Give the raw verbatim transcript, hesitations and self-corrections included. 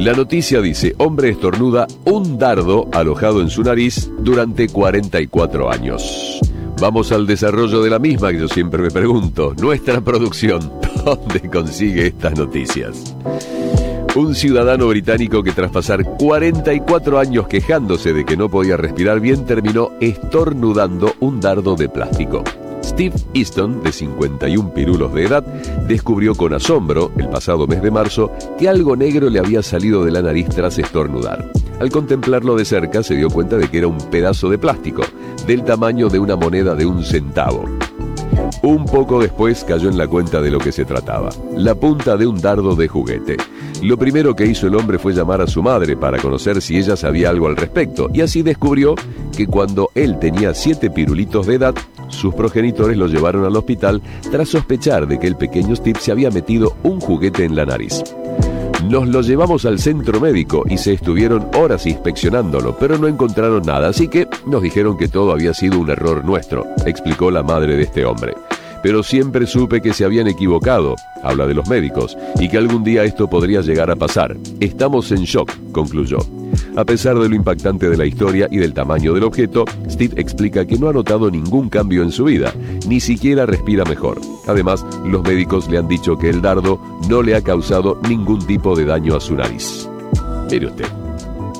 La noticia dice: hombre estornuda un dardo alojado en su nariz durante cuarenta y cuatro años. Vamos al desarrollo de la misma, que yo siempre me pregunto. Nuestra producción, ¿dónde consigue estas noticias? Un ciudadano británico que tras pasar cuarenta y cuatro años quejándose de que no podía respirar bien, terminó estornudando un dardo de plástico. Steve Easton, de cincuenta y un pirulos de edad, descubrió con asombro, el pasado mes de marzo, que algo negro le había salido de la nariz tras estornudar. Al contemplarlo de cerca, se dio cuenta de que era un pedazo de plástico, del tamaño de una moneda de un centavo. Un poco después cayó en la cuenta de lo que se trataba: la punta de un dardo de juguete. Lo primero que hizo el hombre fue llamar a su madre para conocer si ella sabía algo al respecto, y así descubrió que cuando él tenía siete pirulitos de edad, sus progenitores lo llevaron al hospital tras sospechar de que el pequeño Steve se había metido un juguete en la nariz. Nos lo llevamos al centro médico y se estuvieron horas inspeccionándolo, pero no encontraron nada, así que nos dijeron que todo había sido un error nuestro, explicó la madre de este hombre. Pero siempre supe que se habían equivocado, habla de los médicos, y que algún día esto podría llegar a pasar. Estamos en shock, concluyó. A pesar de lo impactante de la historia y del tamaño del objeto, Steve explica que no ha notado ningún cambio en su vida, ni siquiera respira mejor. Además, los médicos le han dicho que el dardo no le ha causado ningún tipo de daño a su nariz. Mire usted.